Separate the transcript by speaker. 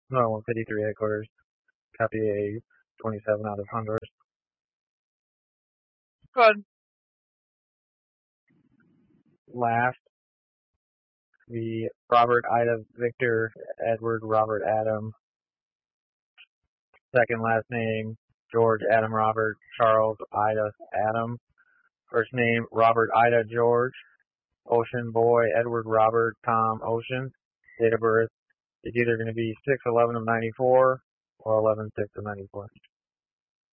Speaker 1: No, 153 headquarters. Copy A 27 out of Honduras.
Speaker 2: Good.
Speaker 1: Last, the Robert Ida Victor Edward Robert Adam. Second last name, George Adam Robert Charles Ida Adam. First name, Robert Ida George. Ocean Boy Edward Robert Tom Ocean. Date of birth is either going to be 6/11 of 94 or 11/6 of 94.